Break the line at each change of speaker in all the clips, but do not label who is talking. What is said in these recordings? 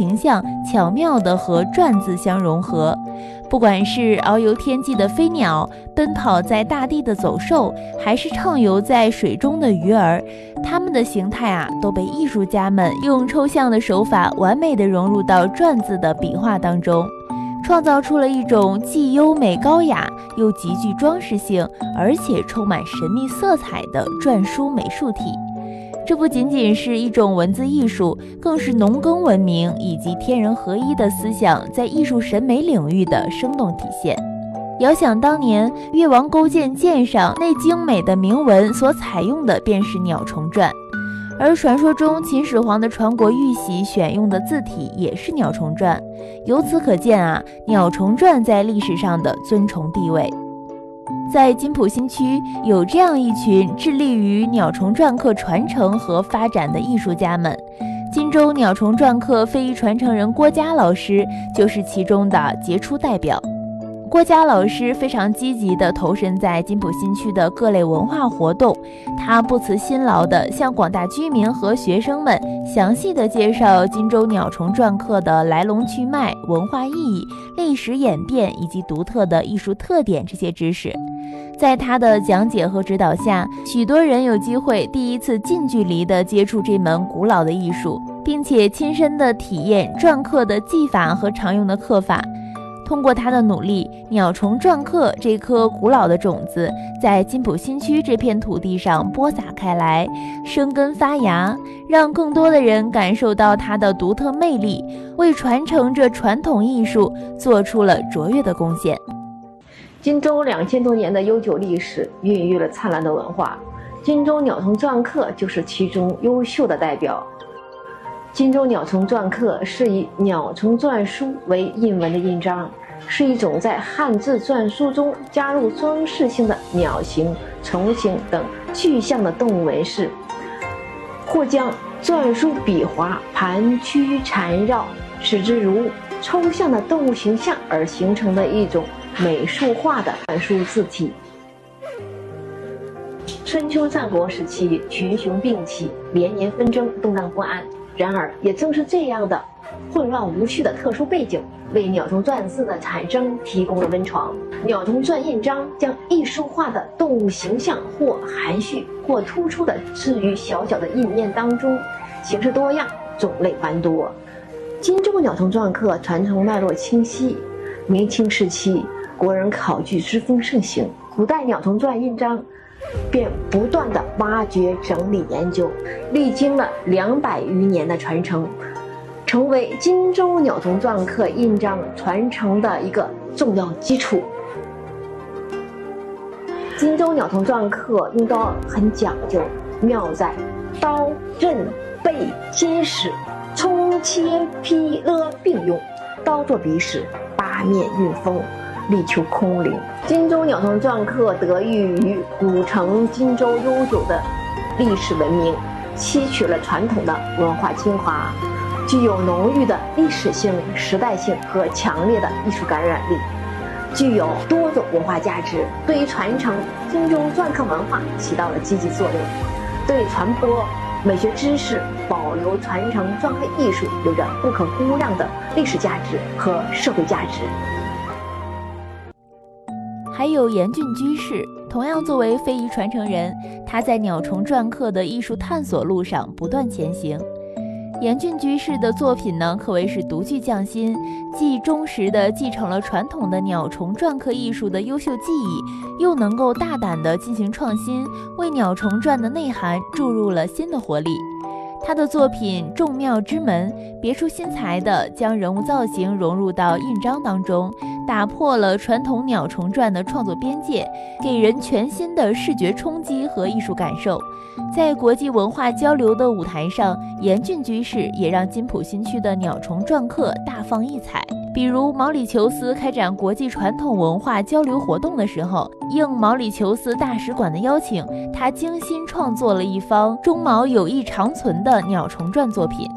形象巧妙地和篆字相融合。不管是遨游天际的飞鸟，奔跑在大地的走兽，还是畅游在水中的鱼儿，它们的形态都被艺术家们用抽象的手法完美地融入到篆字的笔画当中，创造出了一种既优美高雅又极具装饰性，而且充满神秘色彩的篆书美术体。这不仅仅是一种文字艺术，更是农耕文明以及天人合一的思想在艺术审美领域的生动体现。遥想当年，越王勾践剑上那精美的铭文所采用的便是鸟虫篆，而传说中秦始皇的传国玉玺选用的字体也是鸟虫篆。由此可见鸟虫篆在历史上的尊崇地位。在金浦新区有这样一群致力于鸟虫篆刻传承和发展的艺术家们，荆州鸟虫篆刻非遗传承人郭佳老师就是其中的杰出代表。郭佳老师非常积极地投身在金浦新区的各类文化活动，他不辞辛劳地向广大居民和学生们详细地介绍荆州鸟虫篆刻的来龙去脉、文化意义、历史演变以及独特的艺术特点这些知识。在他的讲解和指导下，许多人有机会第一次近距离地接触这门古老的艺术，并且亲身地体验篆刻的技法和常用的刻法。通过他的努力，鸟虫篆刻这颗古老的种子在金浦新区这片土地上播撒开来，生根发芽，让更多的人感受到它的独特魅力，为传承这传统艺术做出了卓越的贡献。
荆州2000多年的悠久历史，孕育了灿烂的文化，荆州鸟虫篆刻就是其中优秀的代表。荆州鸟虫篆刻是以鸟虫篆书为印文的印章，是一种在汉字篆书中加入装饰性的鸟形、虫形等具象的动物纹饰，或将篆书笔划盘曲缠绕，使之如抽象的动物形象而形成的一种美术化的篆书字体。春秋战国时期群雄并起，连年纷争，动荡不安。然而也正是这样的混乱无序的特殊背景，为鸟虫篆字的产生提供了温床。鸟虫篆印章将艺术化的动物形象或含蓄或突出的置于小小的印面当中，形式多样，种类繁多。荆州鸟虫篆刻传承脉络清晰。明清时期，国人考据之风盛行，古代鸟虫篆印章便不断地挖掘、整理、研究，历经了200余年的传承，成为荆州鸟虫篆刻印章传承的一个重要基础。荆州鸟虫篆刻用刀很讲究，妙在刀、刃、背、切使、冲、切、劈、勒并用，刀作笔使，八面运锋，力求空灵。荆州鸟虫篆刻得益于古城荆州悠久的历史文明，吸取了传统的文化精华，具有浓郁的历史性、时代性和强烈的艺术感染力，具有多种文化价值，对于传承荆州篆刻文化起到了积极作用，对传播美学知识、保留传承篆刻艺术有着不可估量的历史价值和社会价值。
还有严峻居士，同样作为非遗传承人，他在鸟虫篆刻的艺术探索路上不断前行。严峻居士的作品呢，可谓是独具匠心，既忠实地继承了传统的鸟虫篆刻艺术的优秀技艺，又能够大胆地进行创新，为鸟虫篆的内涵注入了新的活力。他的作品《众妙之门》别出心裁地将人物造型融入到印章当中，打破了传统鸟虫篆的创作边界，给人全新的视觉冲击和艺术感受。在国际文化交流的舞台上，严峻居士也让金浦新区的鸟虫篆刻大放异彩。比如毛里求斯开展国际传统文化交流活动的时候，应毛里求斯大使馆的邀请，他精心创作了一方中毛有意长存的鸟虫篆作品。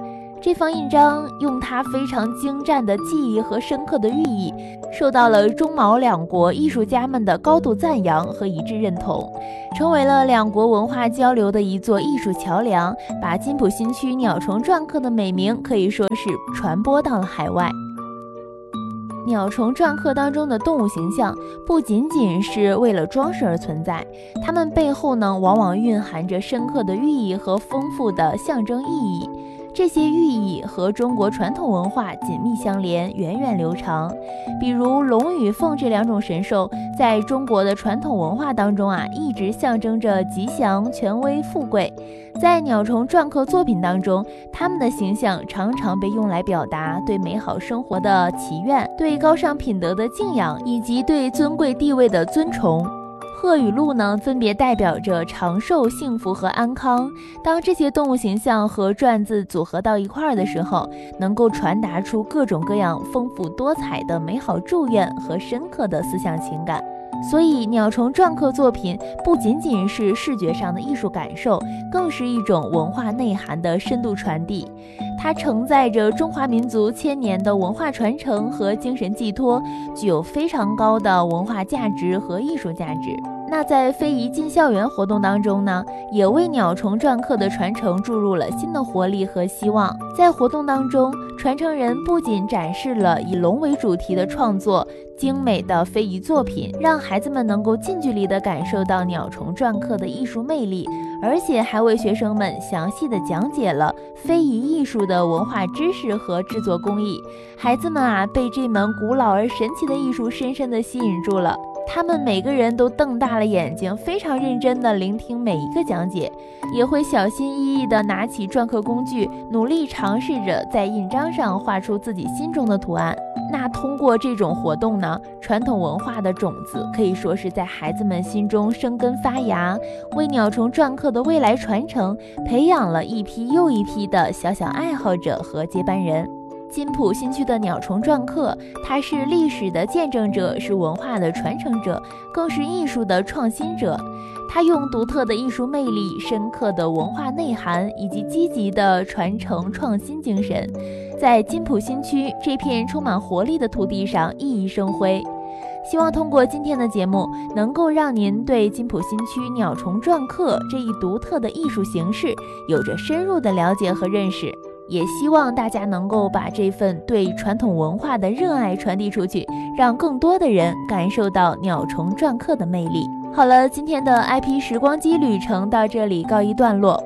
这方印章用它非常精湛的技艺和深刻的寓意，受到了中毛两国艺术家们的高度赞扬和一致认同，成为了两国文化交流的一座艺术桥梁，把金浦新区鸟虫篆刻的美名可以说是传播到了海外。鸟虫篆刻当中的动物形象不仅仅是为了装饰而存在，它们背后呢往往蕴含着深刻的寓意和丰富的象征意义。这些寓意和中国传统文化紧密相连，源远流长。比如龙与凤这两种神兽，在中国的传统文化当中一直象征着吉祥、权威、富贵。在鸟虫篆刻作品当中，它们的形象常常被用来表达对美好生活的祈愿、对高尚品德的敬仰，以及对尊贵地位的尊崇。鹤与鹿呢，分别代表着长寿、幸福和安康。当这些动物形象和篆字组合到一块儿的时候，能够传达出各种各样丰富多彩的美好祝愿和深刻的思想情感。所以鸟虫篆刻作品不仅仅是视觉上的艺术感受，更是一种文化内涵的深度传递。它承载着中华民族千年的文化传承和精神寄托，具有非常高的文化价值和艺术价值。那在非遗进校园活动当中呢，也为鸟虫篆刻的传承注入了新的活力和希望。在活动当中，传承人不仅展示了以龙为主题的创作精美的非遗作品，让孩子们能够近距离地感受到鸟虫篆刻的艺术魅力，而且还为学生们详细地讲解了非遗艺术的文化知识和制作工艺。孩子们被这门古老而神奇的艺术深深地吸引住了。他们每个人都瞪大了眼睛，非常认真地聆听每一个讲解，也会小心翼翼地拿起篆刻工具，努力尝试着在印章上画出自己心中的图案。那通过这种活动呢，传统文化的种子可以说是在孩子们心中生根发芽，为鸟虫篆刻的未来传承培养了一批又一批的小小爱好者和接班人。金浦新区的鸟虫篆刻，它是历史的见证者，是文化的传承者，更是艺术的创新者。它用独特的艺术魅力、深刻的文化内涵以及积极的传承创新精神，在金浦新区这片充满活力的土地上熠熠生辉。希望通过今天的节目，能够让您对金浦新区鸟虫篆刻这一独特的艺术形式有着深入的了解和认识。也希望大家能够把这份对传统文化的热爱传递出去，让更多的人感受到鸟虫篆刻的魅力。好了，今天的 IP 时光机旅程到这里告一段落。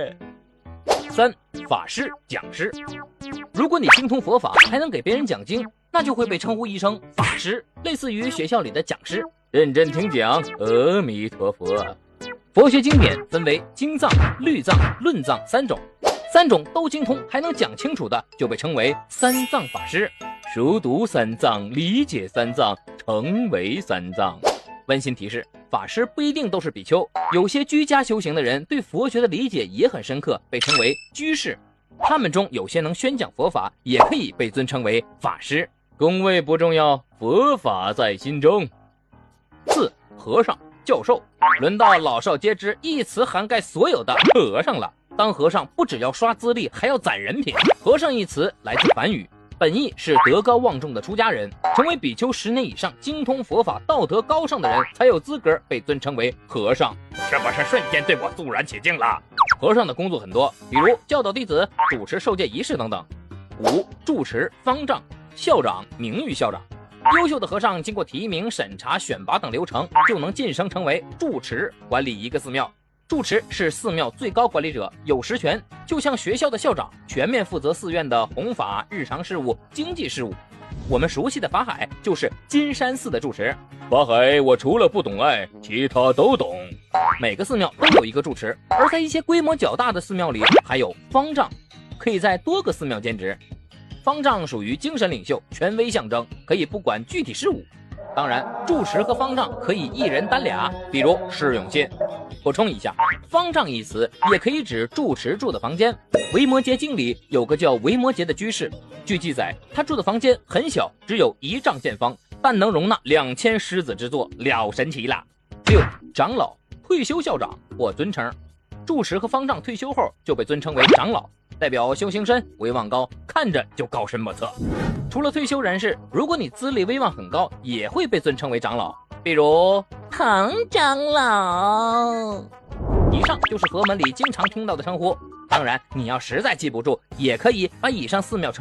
3. 法师讲师。如果你精通佛法，还能给别人讲经，那就会被称呼一声法师，类似于学校里的讲师。认真听讲，阿弥陀佛。佛学经典分为经藏、律藏、论藏3种。3种都精通还能讲清楚的，就被称为三藏法师。熟读三藏，理解三藏，成为三藏。温馨提示，法师不一定都是比丘，有些居家修行的人对佛学的理解也很深刻，被称为居士。他们中有些能宣讲佛法，也可以被尊称为法师。宫位不重要，佛法在心中。4. 和尚、教授。轮到老少皆知，一词涵盖所有的和尚了。当和尚不只要刷资历，还要攒人品。和尚一词来自梵语，本意是德高望重的出家人，成为比丘10年以上，精通佛法、道德高尚的人才有资格被尊称为和尚。是不是瞬间对我肃然起敬了？和尚的工作很多，比如教导弟子、主持受戒仪式等等。5. 住持、方丈、校长、名誉校长。优秀的和尚经过提名、审查、选拔等流程，就能晋升成为住持，管理一个寺庙。住持是寺庙最高管理者，有实权，就像学校的校长，全面负责寺院的弘法、日常事务、经济事务。我们熟悉的法海就是金山寺的住持。法海，我除了不懂爱，其他都懂。每个寺庙都有一个住持，而在一些规模较大的寺庙里，还有方丈，可以在多个寺庙兼职。方丈属于精神领袖，权威象征，可以不管具体事务。当然，住持和方丈可以一人担俩，比如释永信。补充一下，方丈一词也可以指住持住的房间。维摩诘经里有个叫维摩诘的居士，据记载，他住的房间很小，只有1丈见方，但能容纳2000狮子之座，了神奇了。6. 长老、退休校长或尊称。 住持和方丈退休后就被尊称为长老，代表修行深、威望高，看着就高深莫测。除了退休人士，如果你资历威望很高，也会被尊称为长老，比如唐长老。以上就是佛门里经常听到的称呼，当然你要实在记不住，也可以把以上4庙称